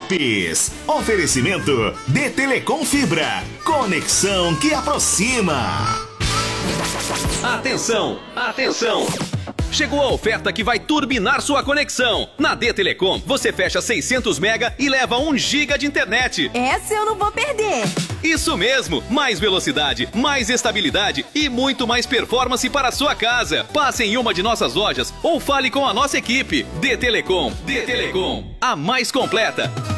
Drops. Oferecimento de Telecom Fibra. Conexão que aproxima. Atenção, atenção! Chegou a oferta que vai turbinar sua conexão. Na D-Telecom, você fecha 600 mega e leva 1 giga de internet. Essa eu não vou perder. Isso mesmo, mais velocidade, mais estabilidade e muito mais performance para a sua casa. Passe em uma de nossas lojas ou fale com a nossa equipe. D-Telecom, a mais completa.